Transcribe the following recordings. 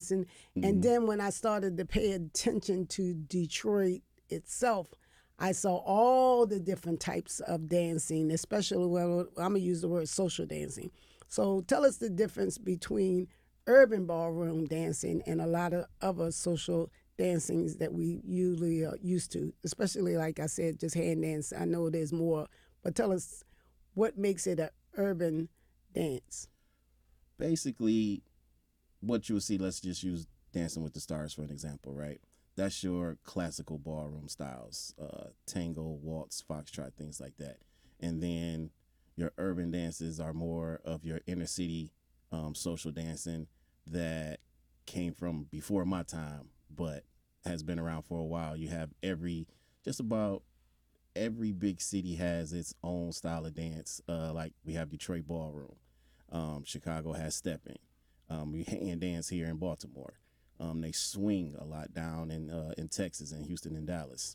dancing. And then when I started to pay attention to Detroit itself, I saw all the different types of dancing, especially when I'm gonna use the word social dancing. So tell us the difference between urban ballroom dancing and a lot of other social dancings that we usually are used to, especially like I said, just hand dance. I know there's more, but tell us what makes it an urban dance. Basically, what you will see, let's just use Dancing with the Stars for an example, right? That's your classical ballroom styles, tango, waltz, foxtrot, things like that. And then your urban dances are more of your inner city social dancing that came from before my time, but has been around for a while. You have just about every big city has its own style of dance. Like we have Detroit ballroom, Chicago has stepping. We hand dance here in Baltimore. They swing a lot down in Texas and Houston and Dallas.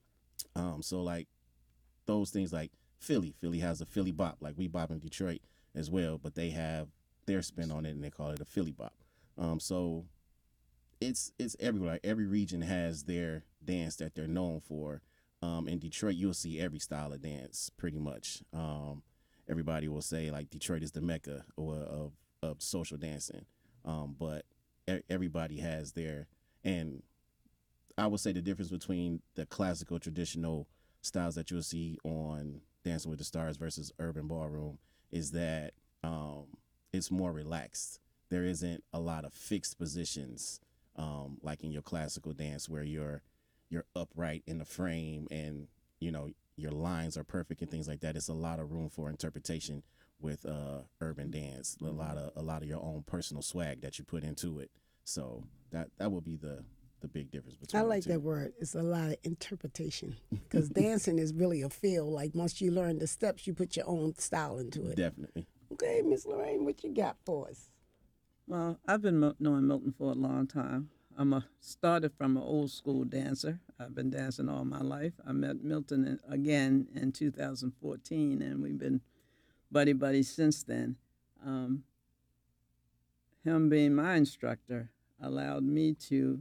So like those things like Philly has a Philly bop, like we bop in Detroit as well, but they have their spin on it and they call it a Philly bop. So it's everywhere. Like every region has their dance that they're known for. In Detroit, you'll see every style of dance pretty much. Everybody will say like Detroit is the mecca of social dancing, but everybody has their. And I would say the difference between the classical traditional styles that you'll see on Dancing with the Stars versus urban ballroom is that it's more relaxed. There isn't a lot of fixed positions like in your classical dance where you're upright in the frame and your lines are perfect and things like that. It's a lot of room for interpretation with urban dance. A lot of your own personal swag that you put into it. So that will be the big difference between I like the two. that word. It's a lot of interpretation because dancing is really a feel. Like once you learn the steps, you put your own style into it. Definitely. Okay, Miss Lorraine, what you got for us? Well, I've been knowing Milton for a long time. Started from an old school dancer. I've been dancing all my life. I met Milton again in 2014, and we've been buddy since then. Him being my instructor allowed me to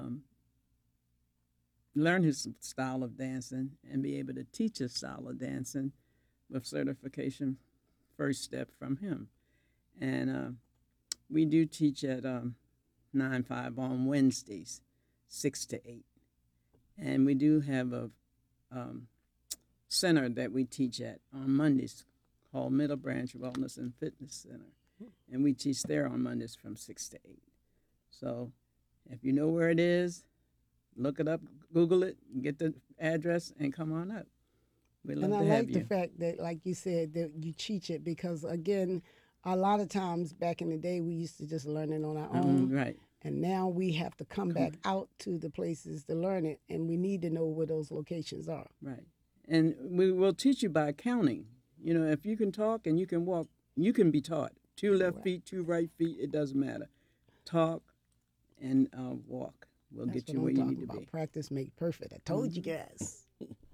learn his style of dancing and be able to teach his style of dancing with certification first step from him. And we do teach at 9-5 on Wednesdays, 6 to 8. And we do have a center that we teach at on Mondays called Middle Branch Wellness and Fitness Center. And we teach there on Mondays from 6 to 8. So if you know where it is, look it up, Google it, get the address, and come on up. We'd love And I to have like you. the fact that, like you said, that you teach it because, again, a lot of times back in the day, we used to just learn it on our own. Right. And now we have to come back out to the places to learn it, and we need to know where those locations are. Right. And we will teach you by counting. If you can talk and you can walk, you can be taught. 2 left feet, 2 right feet, it doesn't matter. Talk and walk. We'll That's get you what where I'm you talking need to about. be. Practice make perfect. I told you guys.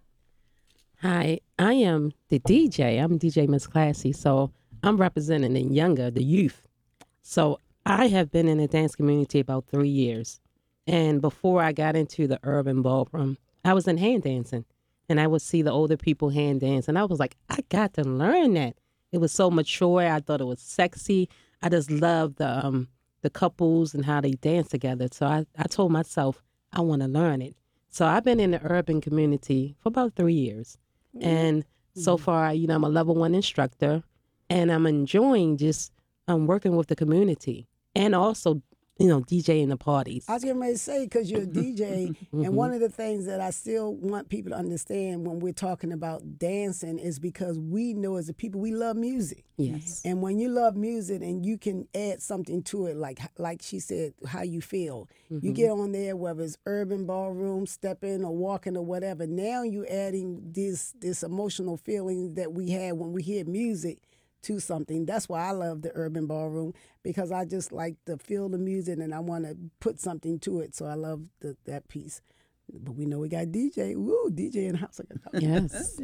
Hi, I am the DJ. I'm DJ Miss Classy. So I'm representing the youth. So I have been in the dance community about 3 years. And before I got into the urban ballroom, I was in hand dancing. And I would see the older people hand dance. And I was like, I got to learn that. It was so mature. I thought it was sexy. I just loved the couples and how they dance together. So I told myself, I want to learn it. So I've been in the urban community for about 3 years. And so far, I'm a level 1 instructor, and I'm enjoying just working with the community and also, DJing the parties. I was getting ready to say, because you're a DJ, and one of the things that I still want people to understand when we're talking about dancing is because we know as a people, we love music. Yes. And when you love music and you can add something to it, like she said, how you feel. You get on there, whether it's urban ballroom, stepping or walking or whatever. Now you're adding this emotional feeling that we have when we hear music to something. That's why I love the urban ballroom, because I just like to feel the music and I want to put something to it. So I love that piece. But we know we got DJ. Woo, DJ in the house. Yes.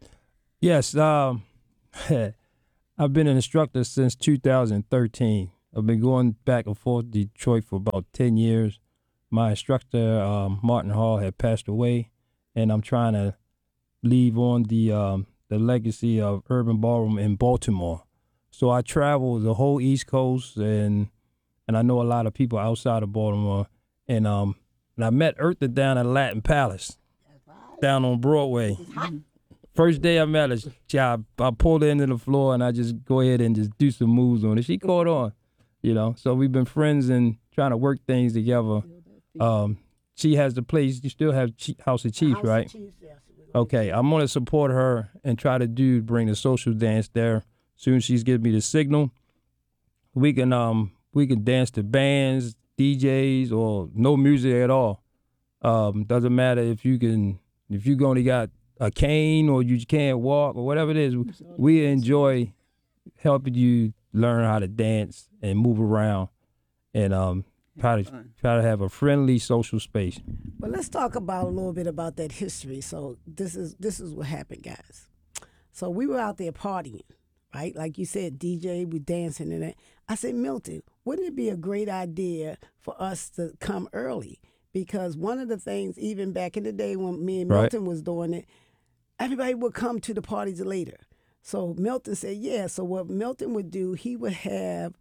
Yes, I've been an instructor since 2013. I've been going back and forth to Detroit for about 10 years. My instructor, Martin Hall, had passed away, and I'm trying to leave on the legacy of urban ballroom in Baltimore. So I travel the whole East Coast, and I know a lot of people outside of Baltimore. And I met Eartha down at Latin Palace, down on Broadway. First day I met her, I pulled her into the floor, and I just go ahead and just do some moves on her. She caught on, So we've been friends and trying to work things together. She has the place. You still have House of Chiefs, right? Chiefs, yes. Okay, I'm gonna support her and try to bring the social dance there. Soon as she's giving me the signal, we can dance to bands, DJs, or no music at all. Doesn't matter if you only got a cane or you can't walk or whatever it is. We enjoy helping you learn how to dance and move around, and try to have a friendly social space. But let's talk about a little bit about that history. So this is what happened, guys. So we were out there partying, right? Like you said, DJ, we dancing and that. I said, Milton, wouldn't it be a great idea for us to come early? Because one of the things, even back in the day when me and Milton was doing it, everybody would come to the parties later. So Milton said, yeah. So what Milton would do, he would have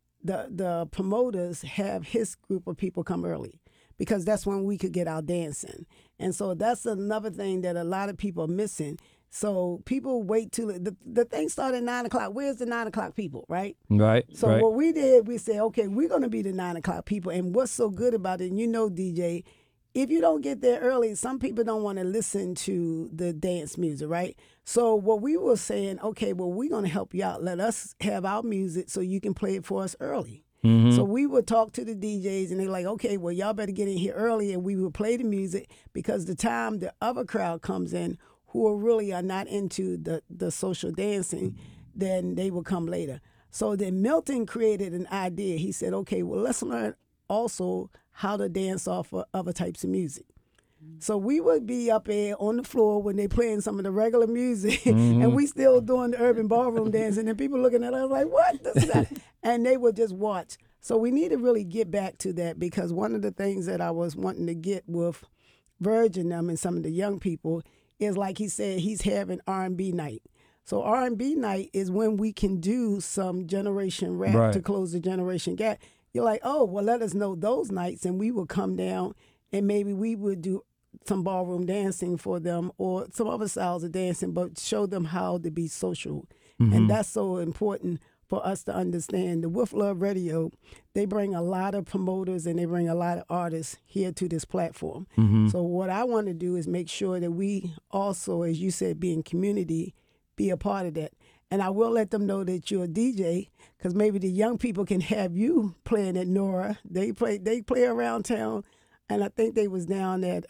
the promoters have his group of people come early, because that's when we could get out dancing. And so that's another thing that a lot of people are missing. So people wait till the thing started at 9 o'clock. Where's the 9 o'clock people, right? Right. So what we did, we said, okay, we're going to be the 9 o'clock people. And what's so good about it, and DJ, if you don't get there early, some people don't want to listen to the dance music, right? So what we were saying, okay, well, we're going to help you out. Let us have our music so you can play it for us early. Mm-hmm. So we would talk to the DJs, and they're like, okay, well, y'all better get in here early, and we would play the music, because the time the other crowd comes in who are not into the social dancing, then they will come later. So then Milton created an idea. He said, okay, well, let's learn also how to dance off of other types of music. So we would be up there on the floor when they playing some of the regular music, and we still doing the urban ballroom dancing, and people looking at us like, what? This is that. And they would just watch. So we need to really get back to that, because one of the things that I was wanting to get with Virgin them and some of the young people is, like he said, he's having R&B night. So R&B night is when we can do some generation rap to close the generation gap. You're like, oh, well, let us know those nights, and we will come down, and maybe we would do some ballroom dancing for them or some other styles of dancing, but show them how to be social. And that's so important for us to understand. The With Love Radio, they bring a lot of promoters and they bring a lot of artists here to this platform. So what I want to do is make sure that we also, as you said, be in community, be a part of that. And I will let them know that you're a DJ, because maybe the young people can have you playing at Nora. They play around town, and I think they was down at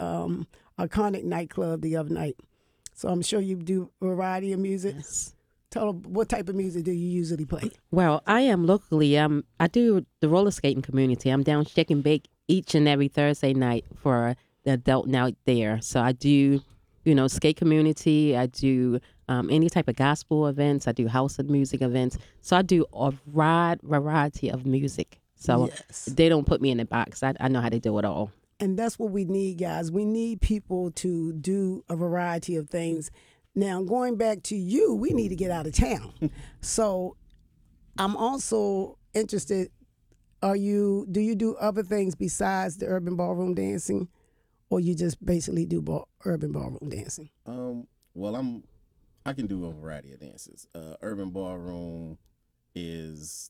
Iconic Nightclub the other night. So I'm sure you do a variety of music. Yes. Tell them, what type of music do you usually play? Well, I am locally. I do the roller skating community. I'm down Shake and Bake each and every Thursday night for the adult night there. So I do, skate community. I do any type of gospel events. I do house of music events. So I do a wide variety of music. So they don't put me in a box. I know how to do it all. And that's what we need, guys. We need people to do a variety of things. Now, going back to you, we need to get out of town. So I'm also interested, do you do other things besides the urban ballroom dancing, or you just basically do urban ballroom dancing? Well, I can do a variety of dances. Urban ballroom is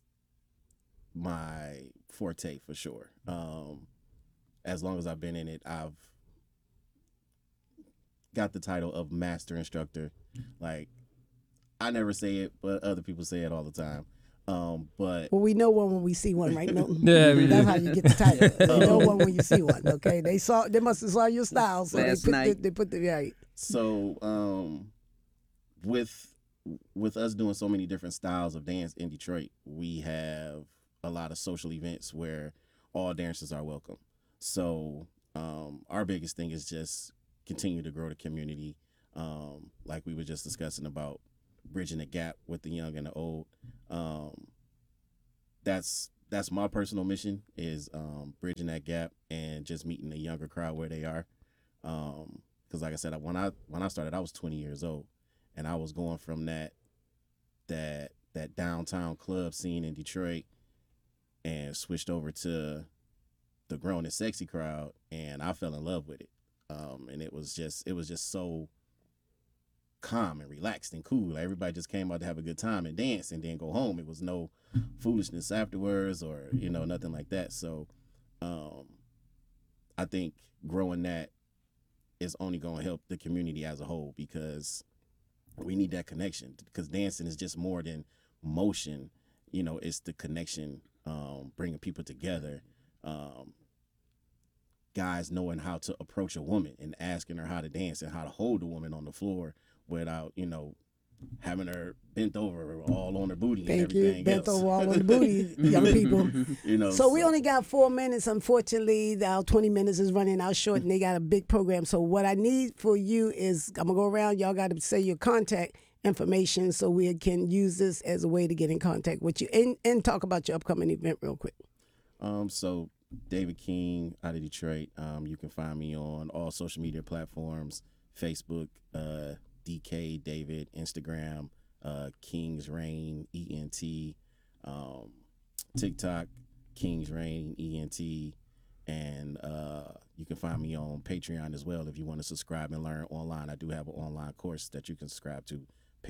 my forte for sure. As long as I've been in it, I've got the title of master instructor. Like, I never say it, but other people say it all the time. But well, we know one when we see one, right, Milton? Yeah, we That's do. how you get the title. You know one when you see one. Okay, they must have saw your style, so they put the right. So, with us doing so many different styles of dance in Detroit, we have a lot of social events where all dancers are welcome. So our biggest thing is just continue to grow the community, like we were just discussing about bridging the gap with the young and the old. That's that's my personal mission is bridging that gap and just meeting the younger crowd where they are. Because like I said, when I started, I was 20 years old, and I was going from that downtown club scene in Detroit and switched over to the grown and sexy crowd, and I fell in love with it. And it was just so calm and relaxed and cool. Everybody just came out to have a good time and dance and then go home. It was no foolishness afterwards or nothing like that. So I think growing that is only going to help the community as a whole, because we need that connection, because dancing is just more than motion. It's the connection, bringing people together, guys knowing how to approach a woman and asking her how to dance and how to hold a woman on the floor without having her bent over all on her booty. Thank and you. everything Bent else. over all on the booty, young people. So we only got 4 minutes. Unfortunately, our 20 minutes is running out short, and they got a big program. So what I need for you is, I'm going to go around. Y'all got to say your contact information so we can use this as a way to get in contact with you and talk about your upcoming event real quick. So David King out of Detroit. You can find me on all social media platforms, Facebook, DK David, Instagram, King's Reign ENT, TikTok, King's Reign ENT, and you can find me on Patreon as well if you want to subscribe and learn online. I do have an online course that you can subscribe to,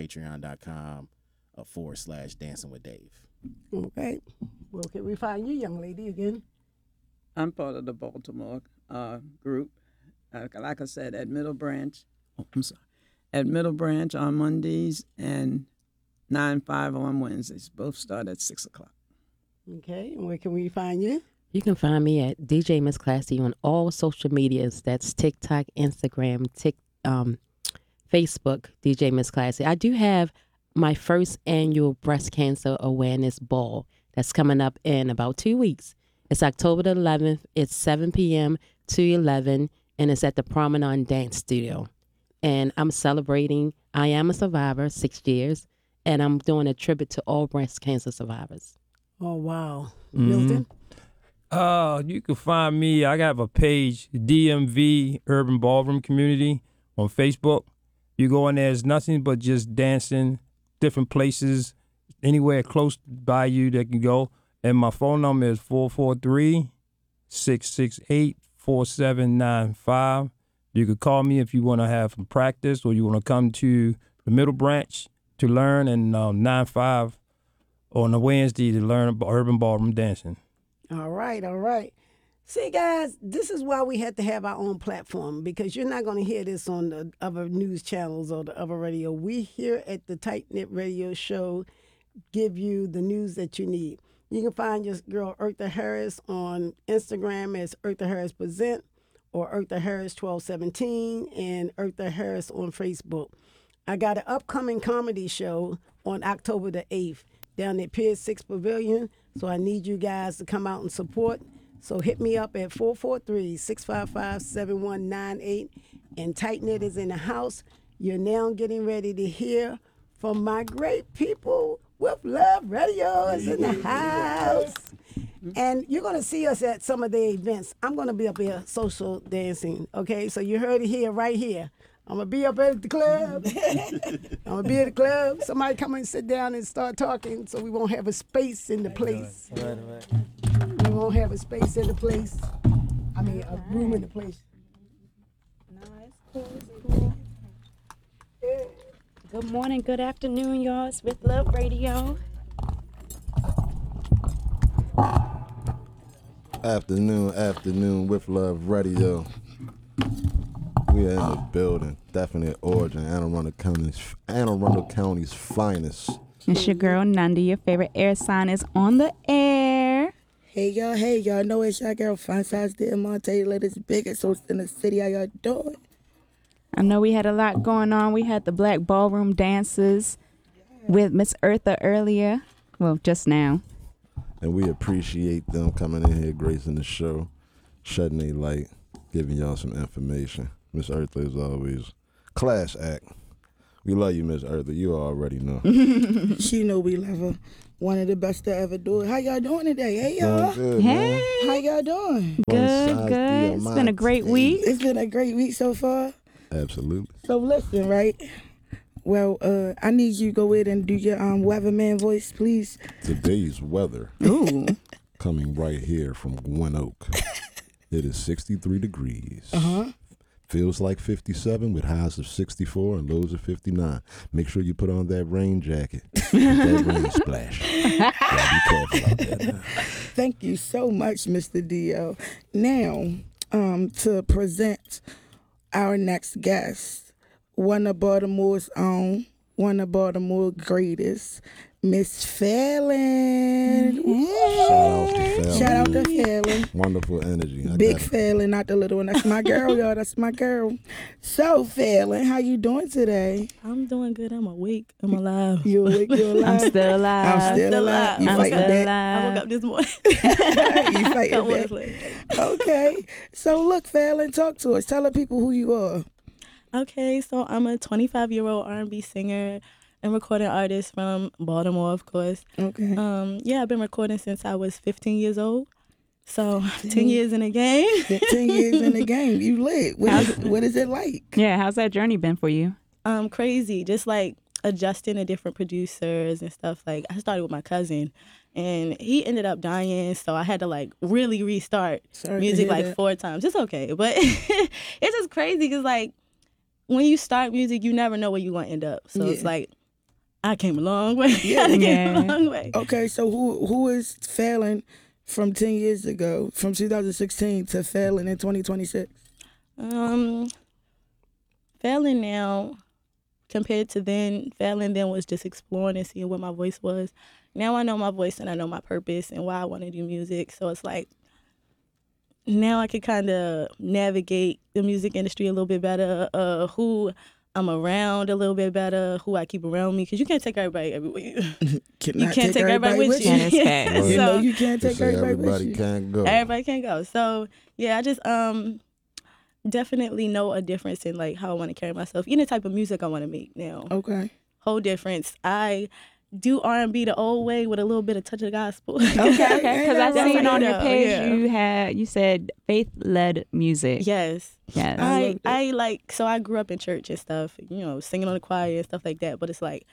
patreon.com/Dancing with Dave. Okay. Well, can we find you, young lady, again? I'm part of the Baltimore group. Like I said, at Middle Branch. At Middle Branch on Mondays and 9-5 on Wednesdays. Both start at 6 o'clock. Okay. And where can we find you? You can find me at DJ Miss Classy on all social medias. That's TikTok, Instagram, Facebook, DJ Miss Classy. I do have my first annual breast cancer awareness ball that's coming up in about 2 weeks. It's October the 11th. It's 7 p.m. to 11, and it's at the Promenade Dance Studio. And I'm celebrating I Am a Survivor, 6 years, and I'm doing a tribute to all breast cancer survivors. Oh, wow. Milton? You can find me. I have a page, DMV Urban Ballroom Community on Facebook. You go in there, it's nothing but just dancing, different places, anywhere close by you that can go. And my phone number is 443-668-4795. You could call me if you want to have some practice or you want to come to the Middle Branch to learn, and 9-5 on a Wednesday to learn about urban ballroom dancing. All right. See, guys, this is why we had to have our own platform, because you're not going to hear this on the other news channels or the other radio. We here at the Tight Knit Radio Show give you the news that you need. You can find your girl Eartha Harris on Instagram as Eartha Harris Present, or Eartha Harris 1217, and Eartha Harris on Facebook. I got an upcoming comedy show on October the 8th down at Pier 6 Pavilion, so I need you guys to come out and support. So hit me up at 443-655-7198, and Tight Knit is in the house. You're now getting ready to hear from my great people with Love Radio is in the house. And you're going to see us at some of the events. I'm going to be up here social dancing, okay? So you heard it here, right here. I'm going to be up at the club. I'm going to be at the club. Somebody come and sit down and start talking so we won't have a space in the place. Right. We won't have a space in the place. I mean, a room in the place. No, it's cool. Good morning, good afternoon, y'all. It's with Love Radio. Afternoon with Love Radio. We are in the building. Definite origin. Anne Arundel County's finest. It's your girl Nandi. Your favorite air sign is on the air. Hey y'all know it's your girl Fine Size Diamante, latest biggest host in the city. How y'all doing? I know we had a lot going on. We had the Black Ballroom dances with Miss Eartha earlier. Well, just now. And we appreciate them coming in here, gracing the show, shedding their light, giving y'all some information. Miss Eartha is always class act. We love you, Miss Eartha. You already know. She know we love her. One of the best to ever do it. How y'all doing today? Hey, y'all. Doing good, Hey, man. How y'all doing? good, One good. size It's been a great week. It's been a great week so far. Absolutely. So listen, right? Well, I need you to go ahead and do your weatherman voice, please. Today's weather Ooh. coming right here from Gwen Oak. It is 63 degrees. Uh-huh. Feels like 57 with highs of 64 and lows of 59. Make sure you put on that rain jacket. Get that rain splash. Gotta be careful out there now. Thank you so much, Mr. Dio. Now, to present our next guest, one of Baltimore's own, one of Baltimore's greatest, Miss Fallon. Shout out to Fallon. Wonderful energy. I Big got it. Fallon, not the little one. That's my girl, y'all. That's my girl. So, Fallon, how you doing today? I'm doing good. I'm awake. I'm alive. You awake? You alive? I'm still alive. I'm still alive. You I'm fighting still that? I woke alive. up this morning. You fighting Don't want that? to play. Okay. So, look, Fallon, talk to us. Tell the people who you are. Okay, so I'm a 25-year-old R&B singer and recording artist from Baltimore, of course. Okay. Yeah, I've been recording since I was 15 years old. So 10 years in the game. 10 years in the game. You lit. What is it like? Yeah, how's that journey been for you? Crazy. Just like adjusting to different producers and stuff. Like I started with my cousin and he ended up dying. So I had to like really restart Sorry to music hear like that. 4 times. It's okay. But it's just crazy because like when you start music, you never know where you're going to end up. So it's Yeah. like, I came a long way. Yeah. I came Yeah. a long way. Okay, so who is Fallon from 10 years ago, from 2016 to Fallon in 2026? Fallon now, compared to then, Fallon then was just exploring and seeing what my voice was. Now I know my voice and I know my purpose and why I want to do music. So it's like, now I can kind of navigate the music industry a little bit better, who I'm around a little bit better, who I keep around me, because you can't take everybody everywhere. You can't take everybody with you. That is fact. Right. You know So you can't They take say everybody with everybody you. can't go. everybody can't go. So yeah, I just definitely know a difference in like how I want to carry myself, any type of music I want to make now. Okay. Whole difference. I do R&B the old way with a little bit of touch of gospel. Okay. Okay, because I That's seen right. on your Yeah, page yeah. you said faith-led music. Yes. Yes. I love that. I like, so I grew up in church and stuff, singing on the choir and stuff like that. But it's like,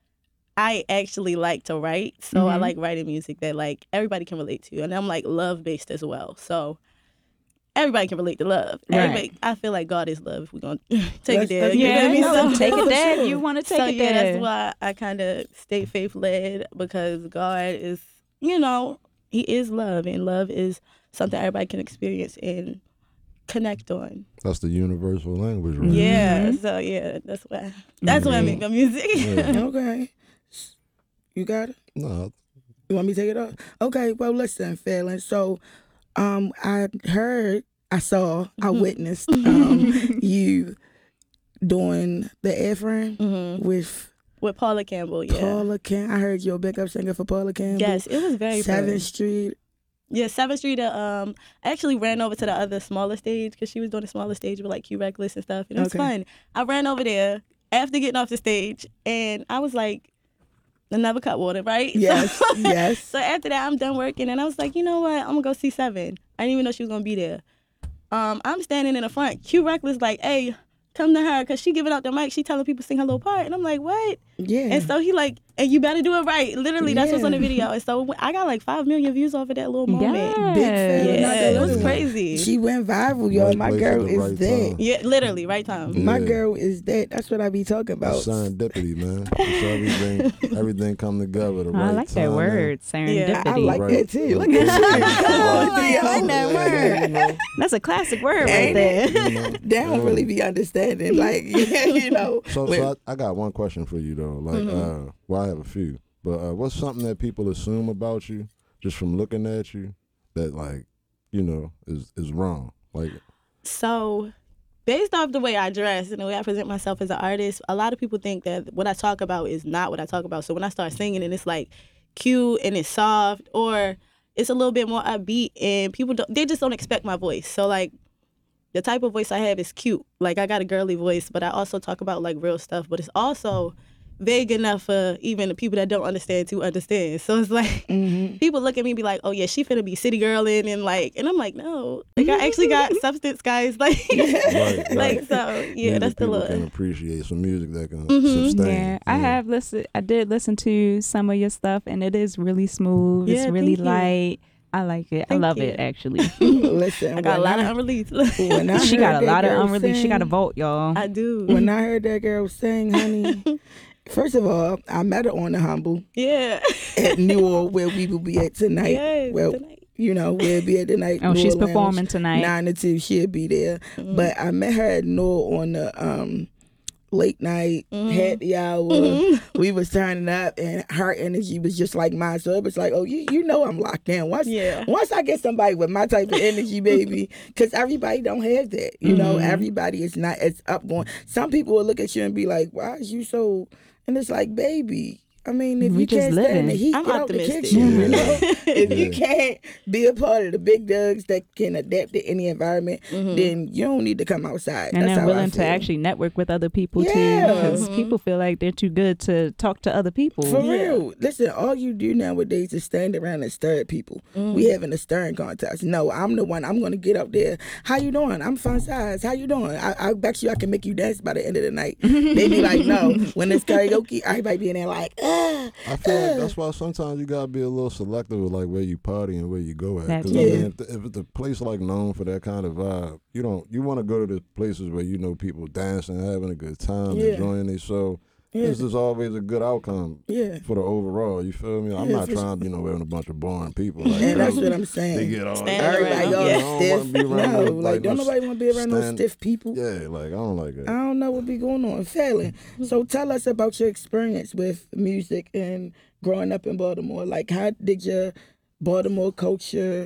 I actually like to write. So I Mhm. like writing music that like everybody can relate to. And I'm like love based as well. So everybody can relate to love. Right. Everybody, I feel like God is love. If we're going to take That's- it there. that's- You know what I mean? Yeah, So- take for it there. sure. You want to take So it yeah, there. that's why I kind of stay faith led, because God is, He is love, and love is something everybody can experience and connect on. That's the universal language, right? Yeah, so yeah, that's why I make my music. Yeah. Okay. You got it? No, You want me to take it off? Okay, well listen, Fallon. So I heard, I saw, I witnessed you doing the airframe with With Paula Campbell, yeah. Paula Campbell. I heard you're a backup singer for Paula Campbell. Yes, it was very 7th fun. Street. Yeah, 7th Street. I actually ran over to the other smaller stage because she was doing a smaller stage with like Q Reckless and stuff, and it was Okay. fun. I ran over there after getting off the stage, and I was like, I never cut water, right? Yes, So, yes. So after that, I'm done working, and I was like, you know what? I'm gonna go see Seven. I didn't even know she was gonna be there. I'm standing in the front. Q Reckless like, hey, come to her, because she giving out the mic. She telling people to sing her little part, and I'm like, what? Yeah. And so he like, and you better do it right. Literally, that's what's on the Yeah. video. And so I got like 5 million views off of that little moment. Big fan. Yes. Not the Yeah, it was little one. crazy. She went viral, y'all. Right My place girl at the is right dead. time. Yeah, literally, right time. My Yeah. girl is dead. That's what I be talking about. It's serendipity, man. It's everything come together. The I right like that timing. word, serendipity. I like Right. that too. Look at you. Come on, I like Theo. that word. You know, That's a classic word right Ain't there. you know, They don't yeah. really be understanding. Like, you know. So I got one question for you though. Like, well, I have a few, but what's something that people assume about you just from looking at you that like, is wrong? Like, So, based off the way I dress and the way I present myself as an artist, a lot of people think that what I talk about is not what I talk about. So when I start singing and it's like cute and it's soft, or it's a little bit more upbeat, and people they just don't expect my voice. So like, the type of voice I have is cute. Like, I got a girly voice, but I also talk about like real stuff. But it's also vague enough for even the people that don't understand to understand. So it's like people look at me and be like, "Oh yeah, she finna be city girling," and I'm like, no, like I actually got substance, guys. Like, Right. like so yeah, Music that's the people look. can appreciate some music that can sustain. Yeah, I did listen to some of your stuff, and it is really smooth. Yeah, It's really thank you. light. I like it. I Thank love you. it, actually. Listen, I got a when lot of unreleased. when I She heard got a that lot of girl unreleased. She got a sing- vote, y'all. I do. When I heard that girl sing, honey, first of all, I met her on the Humble Yeah. at New Orleans, where we will be at tonight. Yes, well, tonight. you know, we'll be at tonight. Oh, New she's Orleans, performing tonight. 9 to 2, she'll be there. But I met her at Noah on the late night, happy hour. We was turning up, and her energy was just like mine. So it was like, oh, you know I'm locked in. Once I get somebody with my type of energy, baby, because everybody don't have that. You know, everybody is not as upgoing. Some people will look at you and be like, why is you so... And it's like, baby... I mean, if We you just can't stand living. the heat, I'm get out the optimistic. kitchen. You know? If Yeah. you can't be a part of the big dogs that can adapt to any environment, then you don't need to come outside. And That's they're how I willing to feel. actually network with other people, too. Yeah. Because people feel like they're too good to talk to other people. For real. Listen, all you do nowadays is stand around and stare at people. We having a staring contest. No, I'm the one. I'm going to get up there. How you doing? I'm fun size. How you doing? I bet you I can make you dance by the end of the night. They be like, no. When it's karaoke, everybody be in there like, I feel like that's why sometimes you gotta be a little selective with like where you party and where you go at. That Because too. I mean, if it's a place like known for that kind of vibe, you want to go to the places where you know people dancing, having a good time, Yeah. enjoying their show. Yeah. This is always a good outcome yeah. for the overall. You feel me? I'm Yeah, not for trying to be around a bunch of boring people. Like, And that's they- what I'm saying. They get all Standing Everybody around. all Yeah. I don't wanna stiff. be around No, no, like don't no nobody want to be around no stand- stiff people. Yeah, like I don't like it. I don't know what be going on. Failing. So tell us about your experience with music and growing up in Baltimore. Like, how did your Baltimore culture,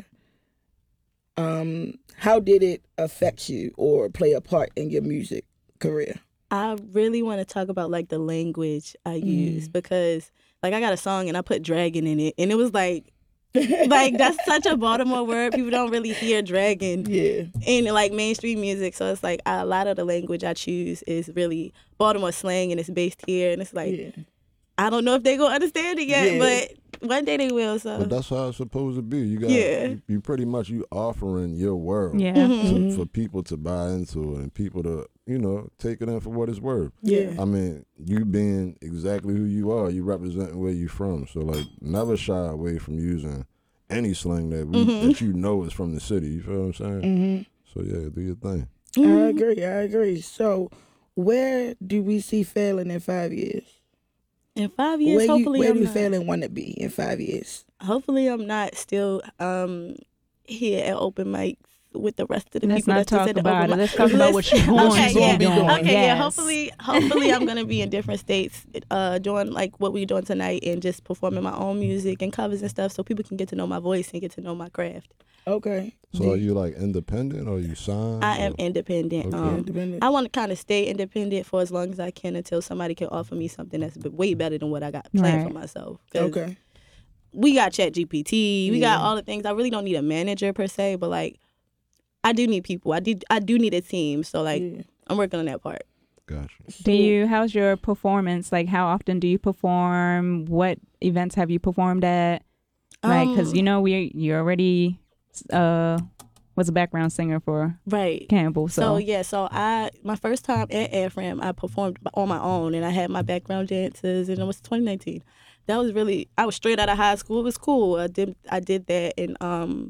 how did it affect you or play a part in your music career? I really want to talk about like the language I use because like I got a song and I put dragon in it and it was like that's such a Baltimore word. People don't really hear dragon Yeah. in like mainstream music. So it's like a lot of the language I choose is really Baltimore slang and it's based here and it's like Yeah. I don't know if they gonna understand it yet, Yeah. but one day they will. So But that's how it's supposed to be. You got Yeah. you pretty much you offering your world Yeah. for people to buy into it and people to, take it in for what it's worth. Yeah. I mean, you being exactly who you are, you representing where you from. So like never shy away from using any slang that that you know is from the city. You feel what I'm saying? So yeah, do your thing. I agree. So where do we see Fallon in 5 years? in 5 years, hopefully where I'm do not, Fallon want to be in 5 years? hopefully I'm not still here at open mics with the rest of the Let's people not that's just talk at the about open it. mic. Let's talk about what you're going Okay, to yeah. be doing. Okay, yeah. Yes. Hopefully, I'm gonna be in different states, doing like what we're doing tonight, and just performing my own music and covers and stuff, so people can get to know my voice and get to know my craft. Okay. So are you like independent or you signed? I am or- independent. Okay. Independent. I want to kind of stay independent for as long as I can until somebody can offer me something that's way better than what I got planned for Right. myself. 'Cause Okay. we got ChatGPT, we got Yeah. all the things. I really don't need a manager per se, but like I do need people. I do need a team. So like Yeah. I'm working on that part. Gotcha. How's your performance? Like, how often do you perform? What events have you performed at? Like, because you already was a background singer for Right. Campbell. So, So my first time at AFRAM, I performed on my own and I had my background dances and it was 2019. That was really, I was straight out of high school. It was cool. I did that and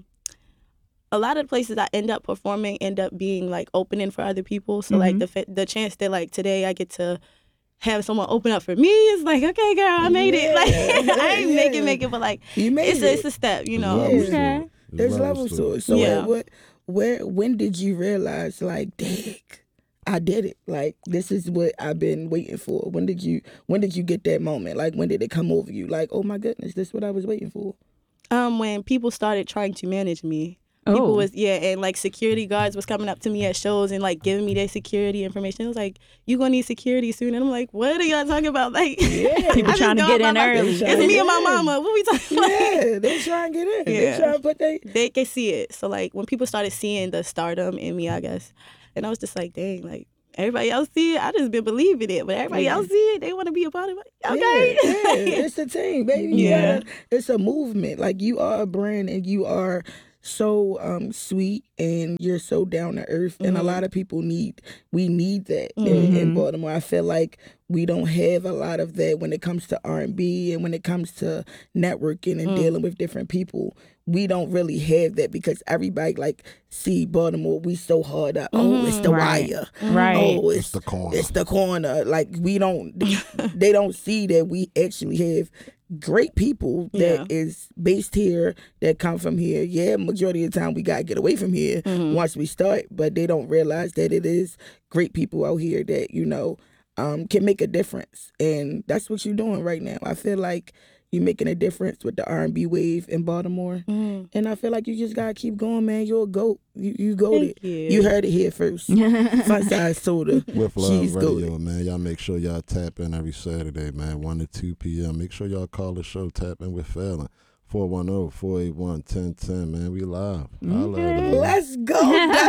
a lot of the places I end up performing end up being like opening for other people. So like the chance that like today I get to have someone open up for me is like, okay, girl, I made it. Like I ain't make it, but like You made it's a step, you know. Levels to Yeah. it. There's levels to it. So Yeah. when did you realize like, dang, I did it? Like this is what I've been waiting for. When did you get that moment? Like when did it come over you? Like, oh my goodness, this is what I was waiting for. When people started trying to manage me. People Oh. was and like security guards was coming up to me at shows and like giving me their security information. It was like, you gonna need security soon, and I'm like, what are y'all talking about? Like, People trying to get in early. It's me and my mama. What we talking about? Yeah, they try and get in. They Yeah. try and put They can see it. So like when people started seeing the stardom in me, I guess, and I was just like, dang, like everybody else see it. I just been believing it, but everybody else see it. They want to be a part of it. Okay, Yeah, it's a team, baby. Yeah. It's a movement. Like you are a brand, and you are so sweet, and you're so down to earth, and a lot of people need that in Baltimore. I feel like we don't have a lot of that when it comes to R&B and when it comes to networking and dealing with different people. We don't really have that because everybody like see Baltimore. We so hard up. Oh, it's the Right. wire. Right. Oh, It's the corner. It's the corner. Like we don't. They don't see that we actually have great people that is based here, that come from here. Yeah, majority of the time we gotta get away from here once we start, but they don't realize that it is great people out here that can make a difference, and that's what you're doing right now. I feel like you're making a difference with the R&B wave in Baltimore, and I feel like you just gotta keep going, man. You're a goat. You goated. Thank you. You heard it here first. Fun size soda. With Love She's Radio, goated. man. Y'all make sure y'all tap in every Saturday, man, 1 to 2 p.m. Make sure y'all call the show, Tap In with Fallon. 410-481-1010, man. We live. Holla at us. Let's go.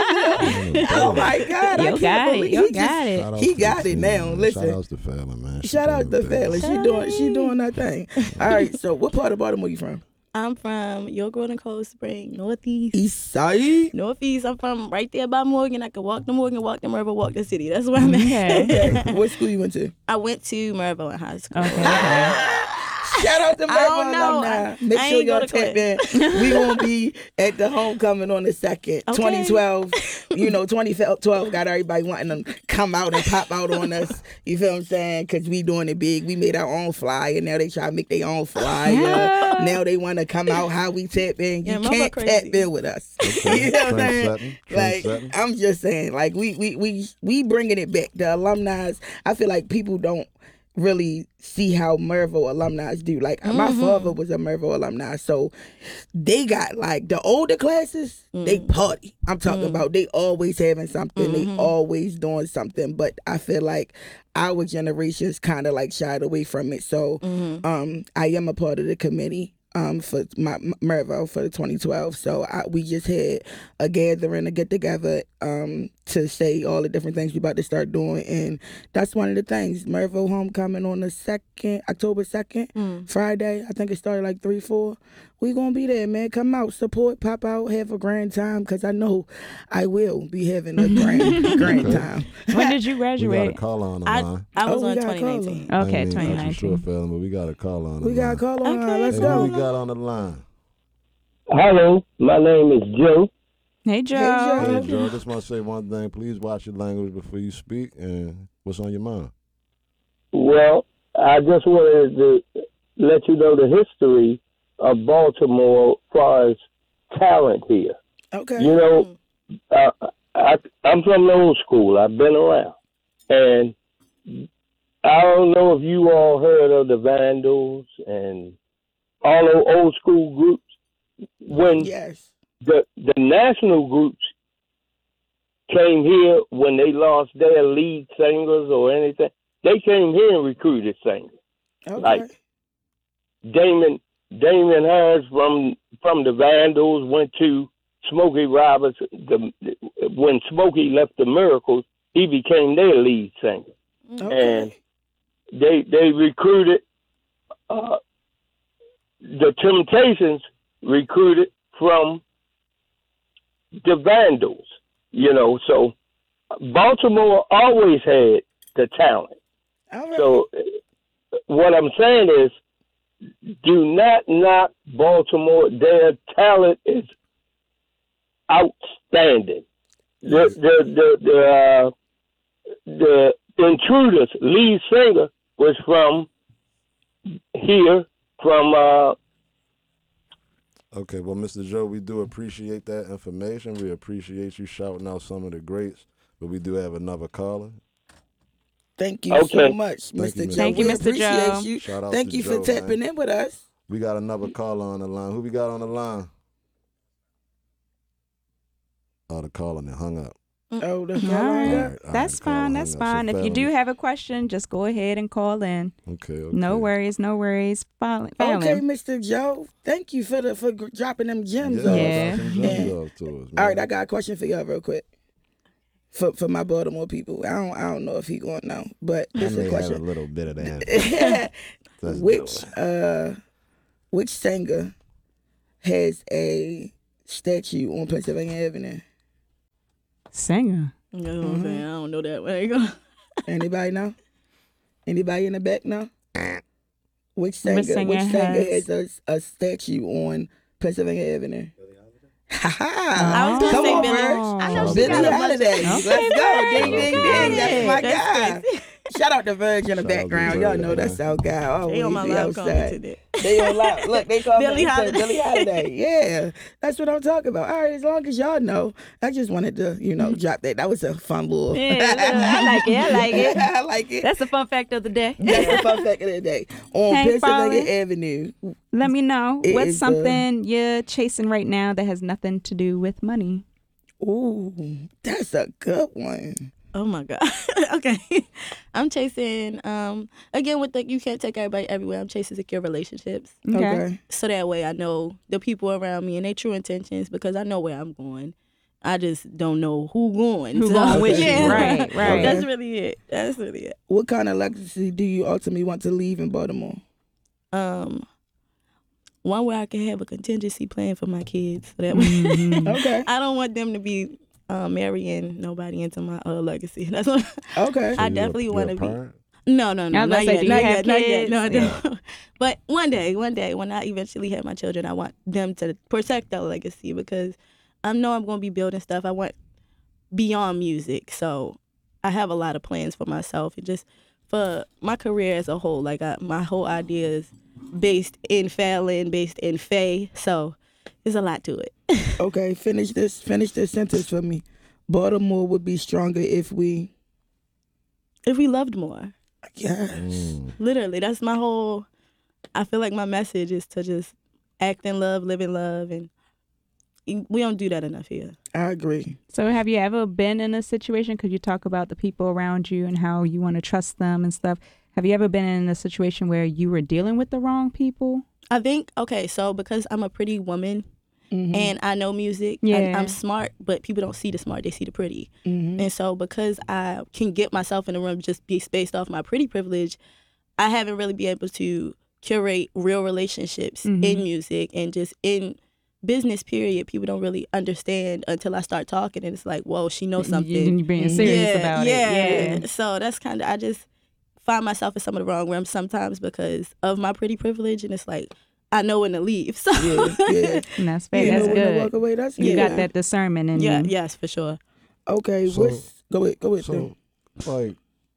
Oh my God. I You can't got it. believe You he got it. Shout out He to got the it team, now. man. Listen. Shout out to Fallon, man. Shout out to Fallon. Fallon. She doing her thing. All right, so what part of Baltimore you from? I'm from York and Cold Spring, Northeast. East Side. Northeast. I'm from right there by Morgan. I could walk to Morgan, walk to Mervo, walk to City. That's where I'm at. Okay. What school you went to? I went to Mervo in high school. Okay. Shout out to I Mervo don't know. alumni. Make I sure ain't go y'all to tap class. in. We gonna be at the homecoming on the 2nd, Okay. 2012. 2012 got everybody wanting to come out and pop out on us. You feel what I'm saying? Because we doing it big. We made our own flyer. Now they try to make their own flyer. Yeah. Now they want to come out how we tap in. You Yeah, Mervo can't crazy. tap in with us. Okay. You know what I'm saying? Trendsetting. Like Trendsetting. I'm just saying, like we bringing it back. The alumni, I feel like people don't really see how Mervo alumni do. Like my father was a Mervo alumni, so they got like the older classes. They party. I'm talking about they always having something. They always doing something. But I feel like our generations kind of like shied away from it. So I am a part of the committee. For my Mervo for the 2012, so we just had a gathering, a get together, to say all the different things we about to start doing, and that's one of the things. Mervo homecoming on the 2nd, October 2nd, Friday. I think it started like 3-4. We gonna be there, man. Come out, support, pop out, have a grand time, cause I know I will be having a grand time. When did you We got a graduate? call on the I line. was we on got a caller. 2019. Okay, I ain't actually sure, 2019. Fallon, but we got a call on the We line. got a call on. Okay. Let's Hey, go. who we got on the line? Hello, my name is Joe. Hey, Joe. Hey, Joe, I just want to say one thing. Please watch your language before you speak, and what's on your mind? Well, I just wanted to let you know the history of Baltimore as far as talent here. Okay. You know, I'm from the old school. I've been around. And I don't know if you all heard of the Vandals and all those old school groups. When Yes. the national groups came here, when they lost their lead singers or anything, they came here and recruited singers. Okay. Like Damon Harris from the Vandals went to Smokey Roberts. When Smokey left the Miracles, he became their lead singer, and they recruited. The Temptations recruited from the Vandals, so Baltimore always had the talent. All right. So what I'm saying is, do not knock Baltimore. Their talent is outstanding. The Intruders lead singer was from here, from Okay, well, Mr. Joe, we do appreciate that information. We appreciate you shouting out some of the greats, but we do have another caller. Thank you so much, Thank you, Mr. Mr. Joe. Thank you, We Mr. appreciate Joe. you. Shout out Thank to you Joe, for tapping in with us. We got another caller on the line. Who we got on the line? the call and then hung up. Oh, that's All all right. right. That's the caller fine. hung That's up. So fine. If you Fallon- do have a question, just go ahead and call in. Okay. No worries. No worries. Fallon. Okay, Mr. Joe. Thank you for dropping them gems Yeah. off. Yeah. Drop some gems off to us, man. All right, I got a question for y'all real quick. For my Baltimore people, I don't know if he going to know, but I this is may a have question. a little bit of the answer. That's Which singer has a statue on Pennsylvania Avenue? Singer. You know what I'm saying? I don't know that. There you go. Anybody know? Anybody in the back know? Which singer has- has a statue on Pennsylvania Avenue? Ha ha! I was gonna Come say on, Billie. Virg. I know she Billie got a bunch Holiday. of- Let's go. Ding, ding, ding. That's my That's guy. crazy. Shout out to Virg in the Shout out to background. Y'all Virg, know that's our guy. Oh, They on my be live comment outside. today. They on live. Look, they call Billie me Holiday. Billie Holiday. Yeah, that's what I'm talking about. All right, as long as y'all know, I just wanted to, drop that. That was a fun little. Yeah, I like it. I like it. I like it. That's the fun fact of the day. That's the fun fact of the day. On Hey, Pennsylvania Fallon. Avenue. Let me know It what's is, something you're chasing right now that has nothing to do with money. Ooh, that's a good one. Oh my God. Okay. I'm chasing, again, with you can't take everybody everywhere. I'm chasing secure relationships. Okay. So that way I know the people around me and their true intentions because I know where I'm going. I just don't know who going. Who going with you. Right, right. That's really it. That's really it. What kind of legacy do you ultimately want to leave in Baltimore? One where I can have a contingency plan for my kids. So that way Okay. I don't want them to be marrying nobody into my legacy. That's what Okay. I definitely want to be. Parent? No, I was not gonna say, yet, do you not have yet, not yet. kids? No, I don't. But one day, when I eventually have my children, I want them to protect their legacy because I know I'm going to be building stuff. I want beyond music, so I have a lot of plans for myself and just for my career as a whole. Like my whole idea is based in Fallon, based in Faye, so there's a lot to it. Okay, finish this sentence for me. Baltimore would be stronger if we loved more. Yes. Literally, that's my whole. I feel like my message is to just act in love, live in love, and we don't do that enough here. I agree. So have you ever been in a situation, because you talk about the people around you and how you want to trust them and stuff. Have you ever been in a situation where you were dealing with the wrong people? I think, so because I'm a pretty woman and I know music, Yeah. I'm smart, but people don't see the smart, they see the pretty. Mm-hmm. And so because I can get myself in the room just be based off my pretty privilege, I haven't really been able to curate real relationships in music and just in business period. People don't really understand until I start talking and it's like, whoa, she knows something. You're being serious about it. Yeah. So that's kind of, I just find myself in some of the wrong realms sometimes because of my pretty privilege and it's like, I know when to leave. So Yeah. And that's fair. You That's know when to walk good. away. That's You good. got that discernment in yeah, you. yes, for sure. Okay, So- go ahead. So, like,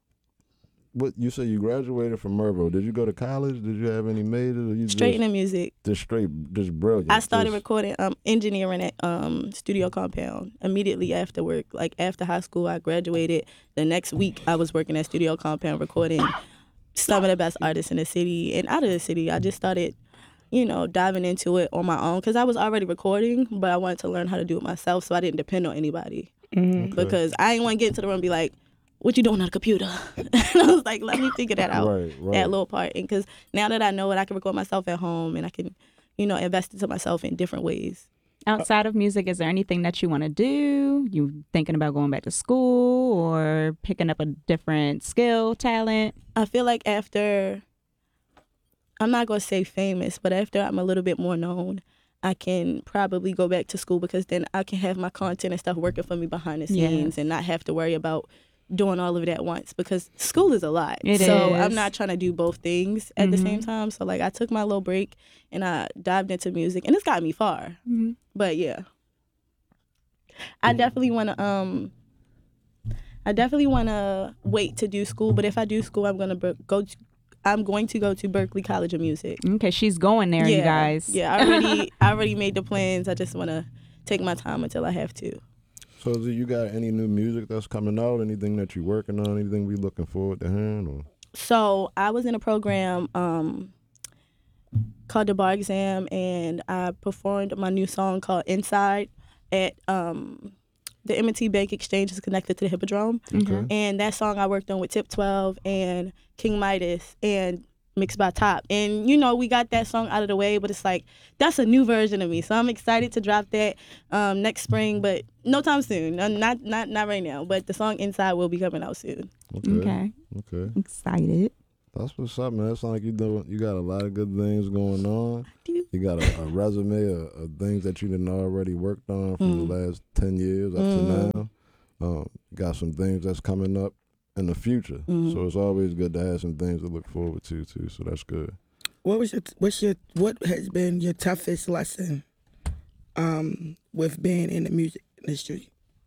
what you say you graduated from Mervo? Did you go to college? Did you have any majors? Or you Straight just, into music. just brilliant. I started Just- recording engineering at Studio Compound immediately after work. Like after high school, I graduated. The next week, I was working at Studio Compound recording some of the best artists in the city and out of the city. I just started, diving into it on my own because I was already recording, but I wanted to learn how to do it myself so I didn't depend on anybody. Because I didn't want to get into the room and be like, what you doing on a computer? And I was like, let me figure that out, Right. that little part. And because now that I know it, I can record myself at home and I can, invest into myself in different ways. Outside of music, is there anything that you want to do? You thinking about going back to school or picking up a different skill, talent? I feel like after, I'm not going to say famous, but after I'm a little bit more known, I can probably go back to school because then I can have my content and stuff working for me behind the scenes and not have to worry about doing all of it at once because school is a lot. So I'm not trying to do both things at the same time. So like I took my little break and I dived into music and it's got me far. But yeah. I definitely want to wait to do school, but if I do school, I'm going to go to Berklee College of Music. Okay, she's going there, you guys. Yeah, I already made the plans. I just want to take my time until I have to. So, do you got any new music that's coming out? Anything that you're working on? Anything we looking forward to hearing? Or? So, I was in a program called The Bar Exam, and I performed my new song called Inside at the M&T Bank Exchange is connected to the Hippodrome. Okay. And that song I worked on with Tip 12 and King Midas and Mixed by Top. And, you know, we got that song out of the way, but it's like, that's a new version of me. So I'm excited to drop that next spring, but no time soon. Not right now. But the song Inside will be coming out soon. Okay. Excited. That's what's up, man. It sounds like you got a lot of good things going on. You got a resume of things that you done already worked on from the last 10 years up to now. Got some things that's coming up in the future. So it's always good to have some things to look forward to too. So that's good. What has been your toughest lesson with being in the music industry?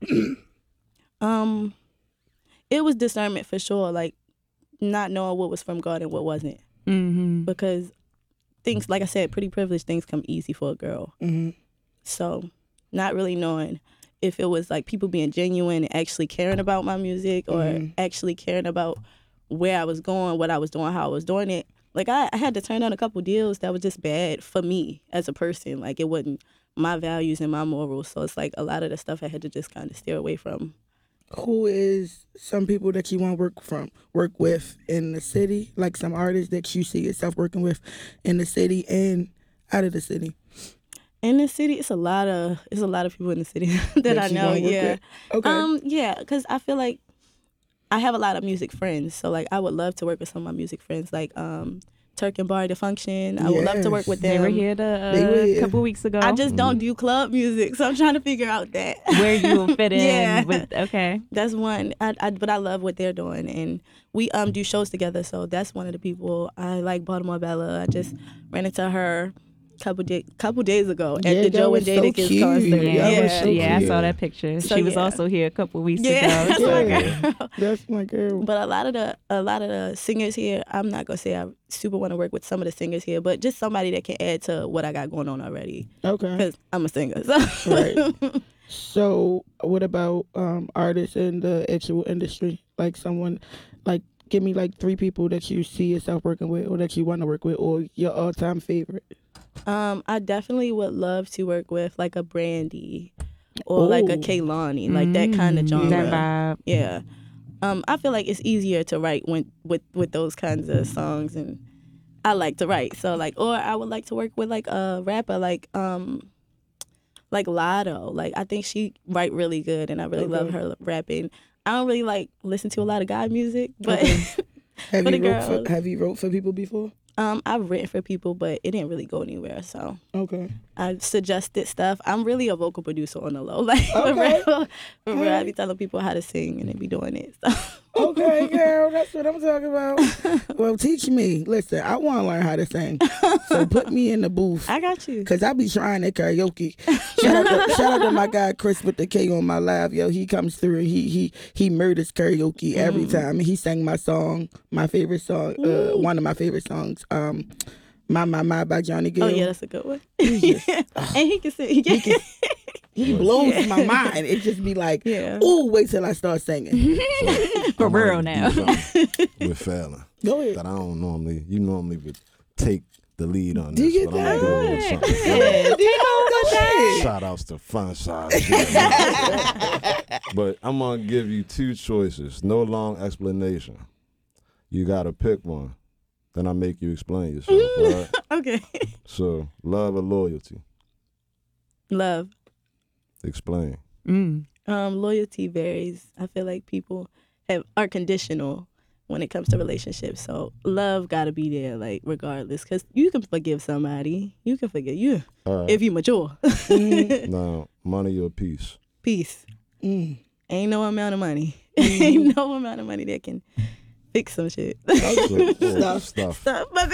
It was discernment for sure, like not knowing what was from God and what wasn't. Because things, like I said, pretty privileged things come easy for a girl. So not really knowing if it was like people being genuine and actually caring about my music or actually caring about where I was going, what I was doing, how I was doing it. Like I had to turn down a couple deals that was just bad for me as a person. Like it wasn't my values and my morals. So it's like a lot of the stuff I had to just kind of steer away from. Who is some people that you want to work with in the city? Like some artists that you see yourself working with in the city and out of the city? In the city, it's a lot of people in the city that I know. Yeah. Okay. Yeah, because I feel like I have a lot of music friends. So like I would love to work with some of my music friends, like Turk and Bar Defunction. I would love to work with them. They were here a couple weeks ago. I just don't do club music, so I'm trying to figure out that where you will fit in. Yeah. With, okay, that's one. But I love what they're doing, and we do shows together. So that's one of the people I like. Baltimore Bella. I just ran into her couple days ago at the Joe and Jadakiss concert. Yeah, I saw that picture. So, she was also here a couple weeks ago. That's my girl. That's my girl. But a lot of the singers here, I'm not gonna say I super want to work with some of the singers here, but just somebody that can add to what I got going on already. Okay. Because I'm a singer. So. Right. So what about artists in the actual industry? Like someone, like give me like 3 people that you see yourself working with, or that you want to work with, or your all-time favorite. I definitely would love to work with like a Brandy or like a Kehlani, like that kind of genre. That vibe. Yeah. I feel like it's easier to write with those kinds of songs, and I like to write. So like, or I would like to work with like a rapper like Lotto. Like I think she write really good, and I really love her rapping. I don't really like listen to a lot of guy music, but Have you wrote for people before? I've written for people, but it didn't really go anywhere. So okay, I suggested stuff. I'm really a vocal producer on the low. Like for real, I be telling people how to sing, and they be doing it. So. Okay, girl, that's what I'm talking about. Well, teach me. Listen, I want to learn how to sing, so put me in the booth. I got you. Cause I be trying at karaoke. Shout out to my guy Chris with the K on my live. Yo, he comes through and he murders karaoke every time. And he sang my song, my favorite song, one of my favorite songs. My by Johnny Gill. Oh yeah, that's a good one. And he can sing. He blows my mind. It just be like, ooh, wait till I start singing. For real now. With Fallon. Go ahead. That I don't normally. You normally would take the lead on Do this. you But I'm gonna do a little something. Yeah. Shout outs to Fun Size. But I'm gonna give you 2 choices. No long explanation. You gotta pick one. Then I make you explain yourself. Right? Okay. So, love or loyalty? Love. Explain. Loyalty varies. I feel like people are conditional when it comes to relationships. So love gotta be there, like regardless, because you can forgive somebody. You can forgive you if you mature. Now, money or peace? Peace. Ain't no amount of money. Ain't no amount of money that can fix some shit. Stuff.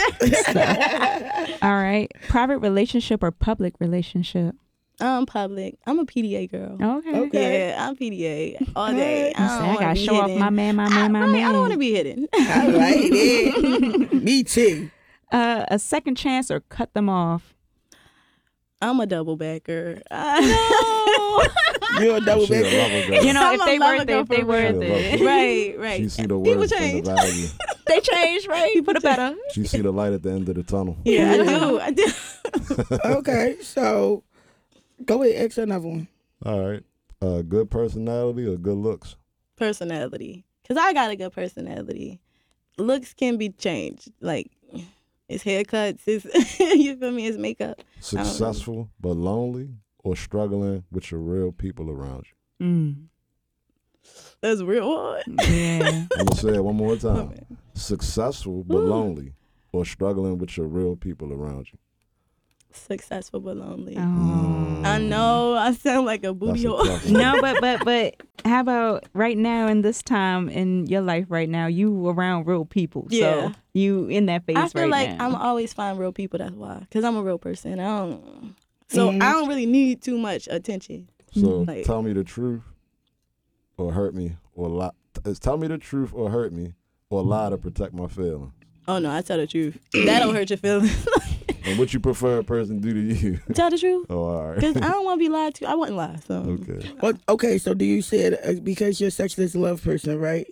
All right. Private relationship or public relationship? Public. I'm a PDA girl. Okay. Yeah, I'm PDA all day. I gotta show off my man. I don't want to be hidden. I like it. Me too. A second chance or cut them off? I'm a double backer. You're a double backer. You know, I'm if they a worth lover it, if they girl for worth real. it. Right. She see the People worth and change. the value. They change, right? You put it better. She see the light at the end of the tunnel. Yeah, I do. Okay, so go ahead, ask another one. All right. Good personality or good looks? Personality, because I got a good personality. Looks can be changed, like it's haircuts, it's you feel me, it's makeup. Successful but lonely or struggling with your real people around you? That's real hard. Yeah. I'm gonna say it one more time. Successful but lonely or struggling with your real people around you? Successful but lonely. Oh. I know I sound like a booty hole. No, but how about right now in this time in your life right now, you around real people. Yeah. So you in that phase I feel right like now. I'm always find real people. That's why, because I'm a real person. I don't really need too much attention. So Like- tell me the truth or hurt me or lie. Tell me the truth or hurt me or lie to protect my feelings. Oh no, I tell the truth. That don't hurt your feelings. And what you prefer a person do to you? Tell the truth. Oh, all right. Because I don't want to be lied to. I wouldn't lie. So Okay. Well, okay, so do you say because you're such this love person, right?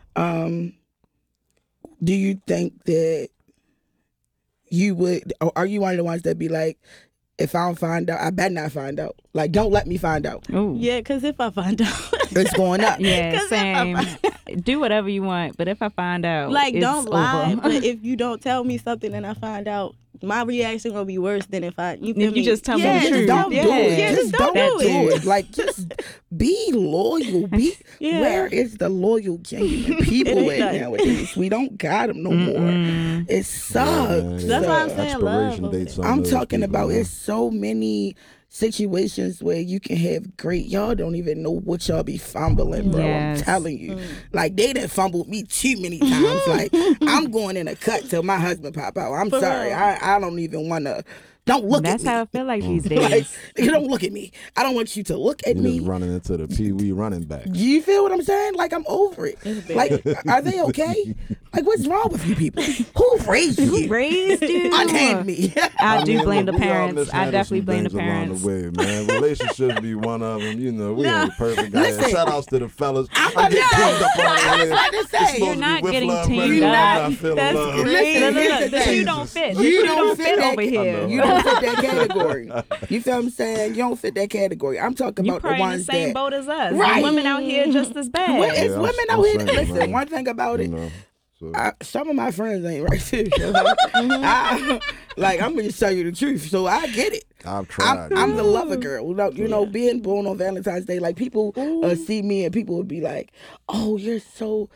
Do you think that you would, or are you one of the ones that be like, if I don't find out, I better not find out. Like, don't let me find out. Ooh. yeah, because if I find out, It's going up. Yeah, 'Cause if I same. Do whatever you want, but if I find out, like, it's don't lie. over. But if you don't tell me something and I find out, my reaction gonna be worse than if I. You feel If you me? just tell me yeah, the truth. Don't do it. Yeah, just don't do do it. it. Like, just be loyal. Be Yeah. Where is the loyal, genuine people It at ain't nowadays? We don't got them no more. It sucks. That's why I'm saying love. Expiration dates on I'm those talking people, about man. it's so many situations where you can have great, y'all don't even know what y'all be fumbling, bro. Yes. I'm telling you. Like, they done fumbled me too many times. Like, I'm going in a cut till my husband pop out. I'm For sorry. real. I don't even want to. Don't look That's at me. how I feel like these days. Like, you don't look at me. I don't want you to look at You me. just running into the Pee Wee running back. You feel what I'm saying? Like, I'm over it. It's big. Like, are they okay? Like, what's wrong with you people? Who raised you? Raised you. Unhand me. I do mean, blame look, the we all parents. I mishandle definitely some blame the things along parents. the way, man. Relationships be one of them. You know, we No. ain't perfect guys. Listen. Shout outs to the fellas. I'm I get about teamed up on I was the about to It's say. supposed You're to be not with getting love, teamed but you're up. not feeling That's love. great. Listen, Look, here's look, the look. thing. You don't fit. You don't fit that, over here. You don't fit that category. You feel what I'm saying? You don't fit that category. I'm talking You about the probably in the ones same that. boat as us. Right. Women out here just as bad. Well, it's Yeah, women I'm out here. single, Listen, man. one thing about it, You know, so. some of my friends ain't right too. Like, I'm gonna just tell you the truth. So I get it. I've tried. I'm you the know. lover girl. You know, being born on Valentine's Day, like people see me and people would be like, "Oh, you're so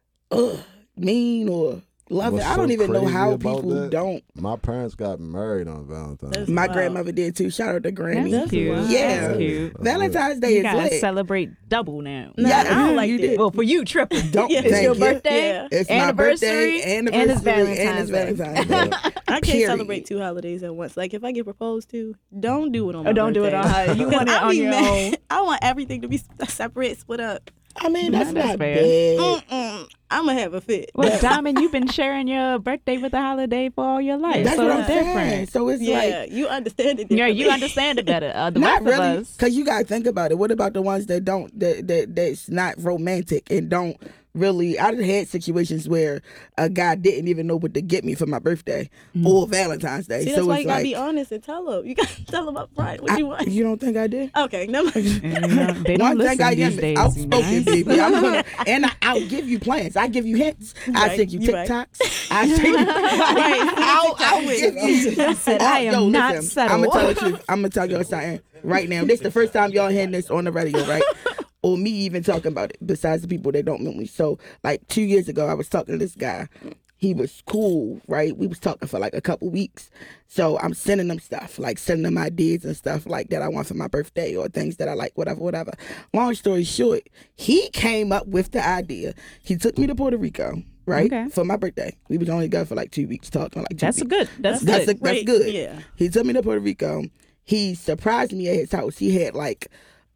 mean or love it." What's I don't so even know crazy how about people that? don't. My parents got married on Valentine's. That's Day. My wow. grandmother did too. Shout out to Granny. That's cute. Yeah. That's cute. Valentine's Day You is gotta lit. celebrate double now. Nah, Yeah, I don't like you that. did. Well, for you, triple. Don't Yeah. It's thank your you. birthday, Yeah. It's anniversary, my birthday, and it's anniversary, and it's Valentine's Valentine's Day. I can't Period. celebrate two holidays at once. Like if I get proposed to, don't do it on my Or don't do it birthday. on her. You want it 'Cause I on be your mad. own. I want everything to be separate, split up. I mean, that's That's not fair. bad. I'm gonna have a fit. Well, Diamond, you've been sharing your birthday with a holiday for all your life. That's so what I'm it's saying. different. So it's Yeah, like, you understand it. Yeah, you differently. understand it better. The not rest really, of us. because you gotta think about it. What about the ones that don't, that's not romantic and don't really? I done had situations where a guy didn't even know what to get me for my birthday or Valentine's Day. See, so that's why it's you gotta like, be honest and tell them. You gotta tell them up front what you want. you don't think I did? Okay, never mind. And, you know, they don't One thing listen I these am days. is outspoken, you know? baby. I'm gonna, and I'll give you plans. I give you hints. I Right, send you you right. TikToks. I send you, I'll give you. I said, I am not I'm settled. gonna tell you the truth. I'm gonna tell you something right now. This is the first time y'all hearing this on the radio, right? Or me even talking about it. Besides the people that don't know me. So, like 2 years ago, I was talking to this guy. He was cool, right? We was talking for like a couple weeks. So I'm sending him stuff, like sending him ideas and stuff like that I want for my birthday or things that I like, whatever. Long story short, he came up with the idea. He took me to Puerto Rico, right? Okay. For my birthday. We was only gone for like 2 weeks talking, like 2 That's weeks. good. That's That's good. Great. good. Yeah. He took me to Puerto Rico. He surprised me at his house. He had like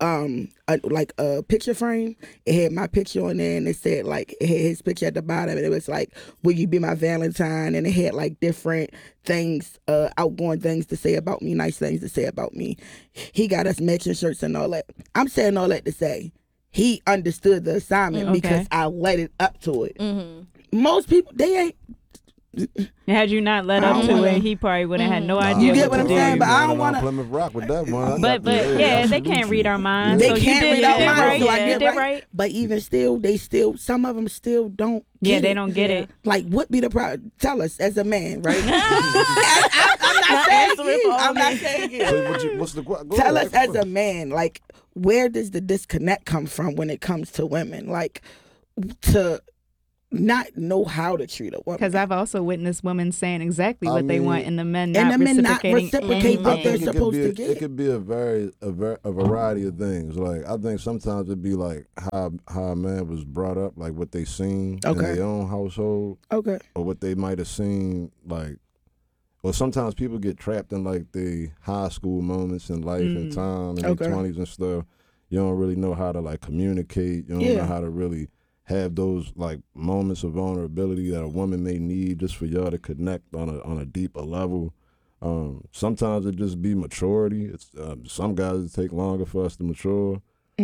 a picture frame. It had my picture on there, and it said like it had his picture at the bottom, and it was like, "Will you be my Valentine?" And it had like different things, outgoing things to say about me, nice things to say about me. He got us matching shirts and all that. I'm saying all that to say he understood the assignment Okay. because I led it up to it. Mm-hmm. Most people, they ain't. Had you not led up to it, he probably would have had no idea. You get what I'm saying? But I don't want to. Plymouth Rock with that one. But yeah, they can't read our minds. They So can't you read did our minds. right. So I You get did right. But even still, some of them still don't. Yeah, they it. don't get it. Like, what be the problem? Tell us as a man, right? I'm not saying you. I'm not saying you. So what's the Tell us as a man, like, where does the disconnect come from when it comes to women? Like, to not know how to treat a woman. Because I've also witnessed women saying exactly what they want, and the men and not the men not reciprocating reciprocate what they're anything. supposed to get. It could be a variety of things. Like I think sometimes it'd be like how a man was brought up, like what they seen in their own household, okay, or what they might have seen, like. Or sometimes people get trapped in like the high school moments in life and time in their 20s and stuff. You don't really know how to like communicate. You don't know how to really have those like moments of vulnerability that a woman may need just for y'all to connect on a deeper level. Sometimes it just be maturity. It's some guys it take longer for us to mature.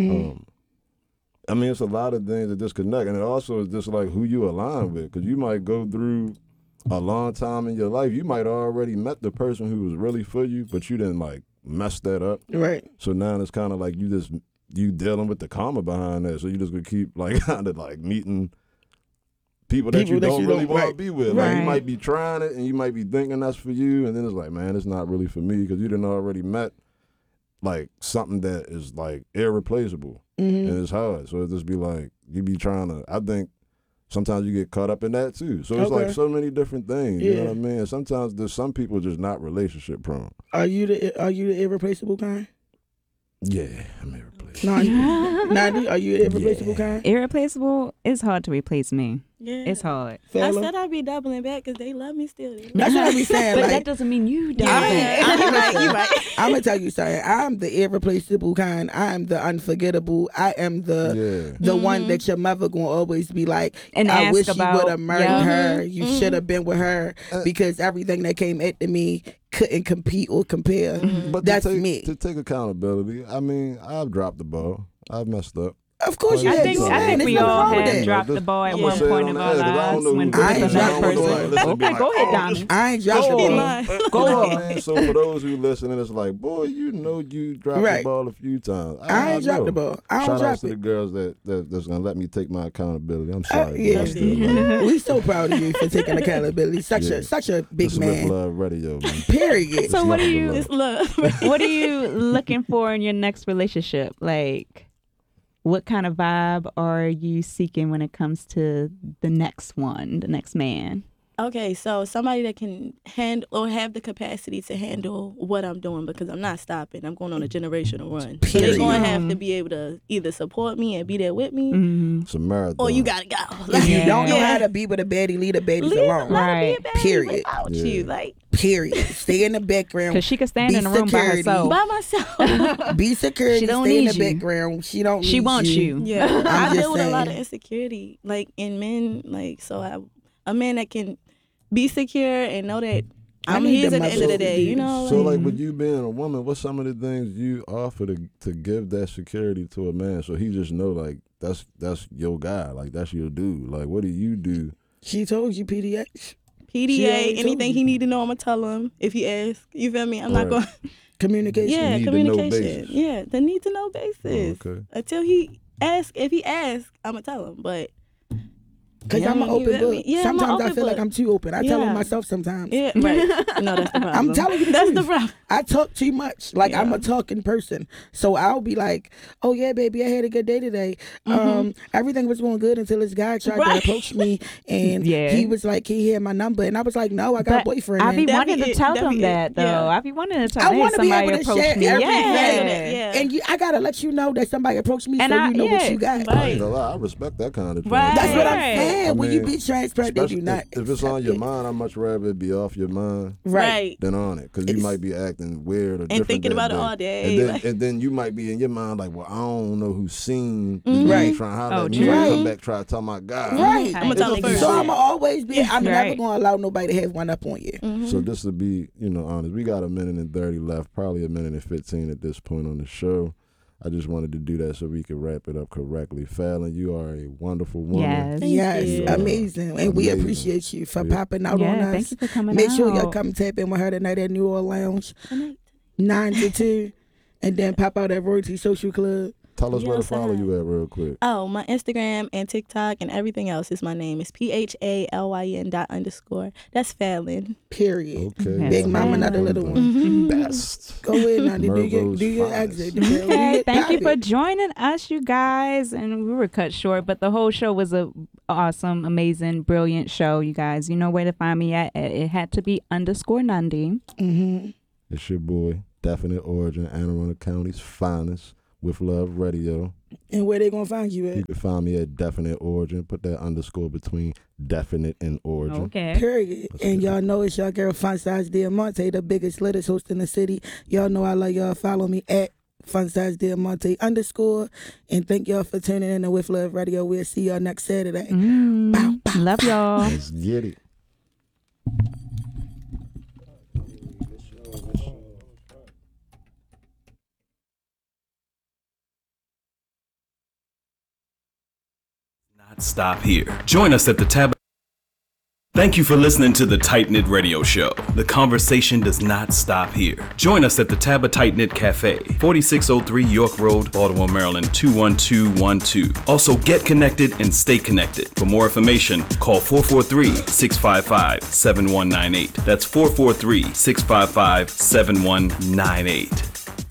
I mean, it's a lot of things that disconnect, and it also is just like who you align with, because you might go through a long time in your life. You might already met the person who was really for you, but you didn't like mess that up. Right. So now it's kind of like you dealing with the karma behind that. So you just gonna keep like kind of like meeting people that you don't really want to be with. Like you might be trying it and you might be thinking that's for you, and then it's like, man, it's not really for me, because you didn't already met like something that is like irreplaceable and it's hard. So it just be like you be trying to. I think sometimes you get caught up in that too. So it's like so many different things. You know what I mean? Sometimes there's some people just not relationship prone. Are you the irreplaceable kind? Yeah, I'm irreplaceable. Nadi, are you irreplaceable kind? Irreplaceable, it's hard to replace me. Yeah. It's hard. I said I'd be doubling back because they love me still. That's what I be saying. But like, that doesn't mean you don't. You right. I'm gonna tell you something. I'm the irreplaceable kind. I'm the unforgettable. I am the one that your mother gonna always be like, and I ask wish about, you would have married her. You should have been with her, because everything that came after me couldn't compete or compare. But that's me. me. To take accountability, I mean, I've dropped the ball. I've messed up. Of course you I have. think we all have dropped the ball at one point in our lives when we was that person. Okay, go ahead, Donnie. I ain't dropped the ball. Go on. So for those who listening, it's like, boy, you know you dropped the ball a few times. I ain't dropped the ball. I don't Shout drop out to it. the girls that's gonna let me take my accountability. I'm sorry. We so proud of you for taking accountability. Such a big this man. Smith Love Radio, man. Period. So what are you? It's love. What are you looking for in your next relationship? Like, what kind of vibe are you seeking when it comes to the next one, the next man? Okay, so somebody that can handle or have the capacity to handle what I'm doing, because I'm not stopping. I'm going on a generational run. So they're going to have to be able to either support me and be there with me, It's a marathon. or you got to go. If you don't know how to be with a baddie, leave the babies alone. Right. Period. Without you, like Period. Stay in the background. Because she could stand in a room by herself. by myself. Be security. She don't Stay in need the you. background. She don't. She need wants you. Yeah, I just deal with a lot of saying. insecurity, like in men. Like, so a man that can be secure and know that I'm need his the at the end of the day. You know. So like with you being a woman, what's some of the things you offer to give that security to a man, so he just know like that's your guy, like that's your dude. Like what do you do? She told you PDH. PDA, anything he need to know, I'm gonna tell him if he asks. You feel me? I'm not going. Communication. Yeah, Need to know communication. basis. Yeah, the need to know basis. Okay. Until he asks, if he asks, I'm gonna tell him. But Because Yeah, I'm an you open feel book. me? Yeah, I'm an Sometimes I open feel like book. I'm too open. I tell Yeah. on myself sometimes. yeah, right. No, that's the problem. I'm telling you the that's truth. the problem. I talk too much. Like I'm Yeah. a talking person. So I'll be like, oh yeah, baby, I had a good day today. Everything was going good until this guy tried Right. to approach me and Yeah. he was like, he had my number. And I was like, no, I got a But boyfriend. I be now. wanting to tell That them be that it. though. Yeah. I be wanting to tell I them, hey, want to be somebody able to approached share me. everything. Yeah. And I got to let you know that somebody approached me And so I- you know what yeah. you got. I Right. ain't gonna lie, I respect that kind of Right. That's what I'm Right. saying. I When you mean, be transparent, they do especially not. if it's on your mind, I'd much rather it be off your mind Right. than on it, because you might be acting weird or different thinking that about it day. all day, and then you might be in your mind like, well, I don't know who's seen Right. trying to holler Oh, at me true. and come Right. back try to tell my guy. Right. I'm gonna tell him It's first. So I'm always be. I'm never Right. going to allow nobody to have one up on you. So just to be, honest, we got a minute and 30 left, probably a minute and 15 at this point on the show. I just wanted to do that so we could wrap it up correctly. Fallon, you are a wonderful woman. Yes. Yes, amazing. And we appreciate you for popping out on us. Thank you for coming Make out. sure y'all come tap in with her tonight at New Orleans, 9 to 2, and then pop out at Royalty Social Club. Tell us where to follow you at real quick. Oh, my Instagram and TikTok and everything else is my name. It's PHALYN._. That's Fallon. Period. Okay. Big mama, not the little one. Best. Go ahead now. Do Mervo's your finest. exit. Okay, thank you for joining us, you guys. And we were cut short, but the whole show was a awesome, amazing, brilliant show, you guys. You know where to find me at. It had to be _Nundy. Mm-hmm. It's your boy, Definite Origin, Anne Arundel County's finest, With Love Radio. And where they gonna find you at? You can find me at Definite Origin. Put that underscore between definite and origin. Okay. Period. And y'all know it's your girl Fun Size Diamante, the biggest, latest host in the city. Y'all know I love y'all. Follow me at Fun Size Diamante _. And thank y'all for tuning in to With Love Radio. We'll see y'all next Saturday. Bow, bow, Love y'all. Let's get it. Stop here. Join us at the Tab. Thank you for listening to the Tight Knit Radio Show. The conversation does not stop here. Join us at the Tabba Tight Knit Cafe, 4603 York Road, Baltimore, Maryland, 21212. Also, get connected and stay connected. For more information, call 443-655-7198. That's 443-655-7198.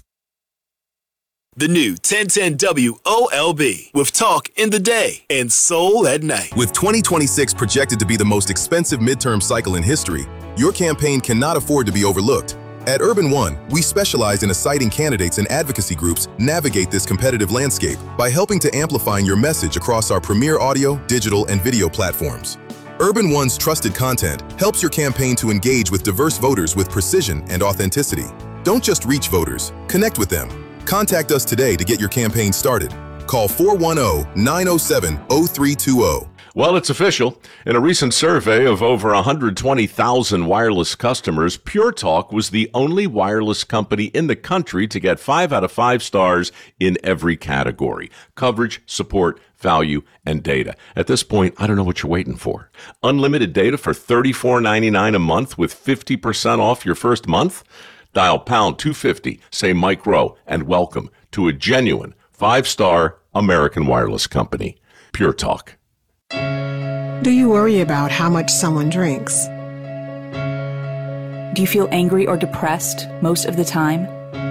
The new 1010 WOLB with talk in the day and soul at night. With 2026 projected to be the most expensive midterm cycle in history, your campaign cannot afford to be overlooked. At Urban One, we specialize in assigning candidates and advocacy groups navigate this competitive landscape by helping to amplify your message across our premier audio, digital, and video platforms. Urban One's trusted content helps your campaign to engage with diverse voters with precision and authenticity. Don't just reach voters, connect with them. Contact us today to get your campaign started. Call 410-907-0320. Well, it's official. In a recent survey of over 120,000 wireless customers, Pure Talk was the only wireless company in the country to get 5 out of 5 stars in every category: coverage, support, value, and data. At this point, I don't know what you're waiting for. Unlimited data for $34.99 a month with 50% off your first month? Dial pound 250, say Mike Rowe, and welcome to a genuine 5-star American wireless company. Pure Talk. Do you worry about how much someone drinks? Do you feel angry or depressed most of the time?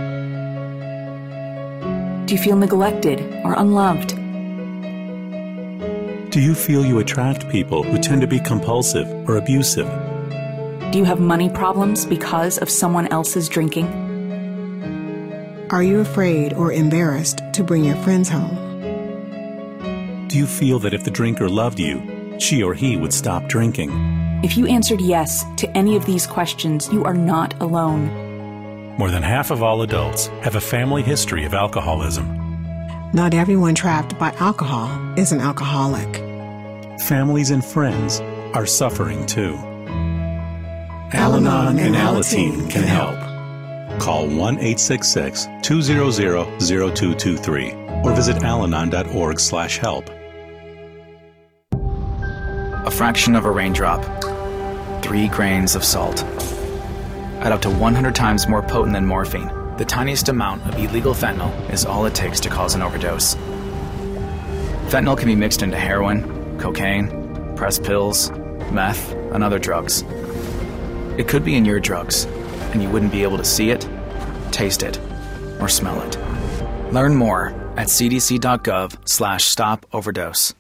Do you feel neglected or unloved? Do you feel you attract people who tend to be compulsive or abusive? Do you have money problems because of someone else's drinking? Are you afraid or embarrassed to bring your friends home? Do you feel that if the drinker loved you, she or he would stop drinking? If you answered yes to any of these questions, you are not alone. More than half of all adults have a family history of alcoholism. Not everyone trapped by alcohol is an alcoholic. Families and friends are suffering too. Al-Anon and Alateen can help. Call 1-866-200-0223 or visit alanon.org/help. A fraction of a raindrop, 3 grains of salt. At up to 100 times more potent than morphine, the tiniest amount of illegal fentanyl is all it takes to cause an overdose. Fentanyl can be mixed into heroin, cocaine, pressed pills, meth, and other drugs. It could be in your drugs, and you wouldn't be able to see it, taste it, or smell it. Learn more at cdc.gov/stop-overdose.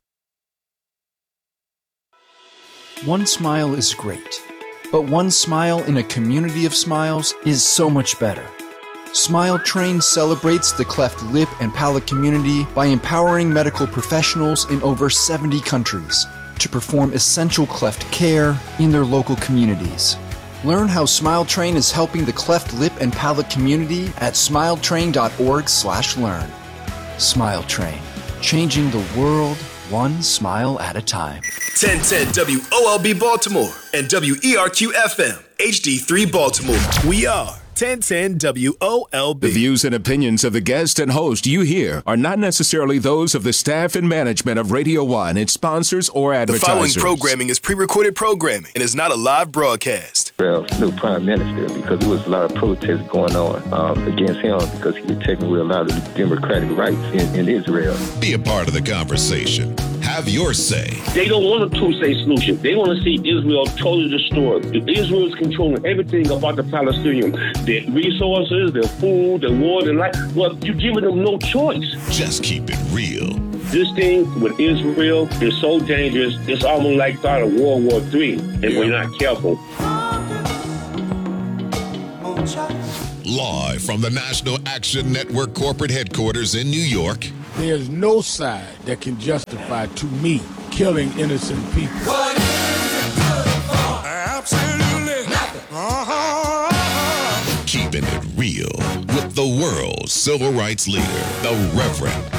One smile is great, but one smile in a community of smiles is so much better. Smile Train celebrates the cleft lip and palate community by empowering medical professionals in over 70 countries to perform essential cleft care in their local communities. Learn how Smile Train is helping the cleft lip and palate community at smiletrain.org/learn. Smile Train, changing the world one smile at a time. 1010 WOLB Baltimore and WERQ FM HD3 Baltimore. We are 1010 WOLB. The views and opinions of the guest and host you hear are not necessarily those of the staff and management of Radio 1, its sponsors, or The advertisers. following programming is pre-recorded programming and is not a live broadcast. Well, new prime minister, because there was a lot of protests going on against him because he had taken away a lot of the democratic rights in Israel. Be a part of the conversation. Have your say. They don't want a two-state solution. They want to see Israel totally destroyed. Israel is controlling everything about the Palestinians. Their resources, their food, their water, their life. Well, you're giving them no choice. Just keep it real. This thing with Israel is so dangerous, it's almost like start of World War III if we're not careful. Live from the National Action Network corporate headquarters in New York. There's no side that can justify, to me, killing innocent people. What is it good for? Absolutely nothing. Keeping it real with the world's civil rights leader, the Reverend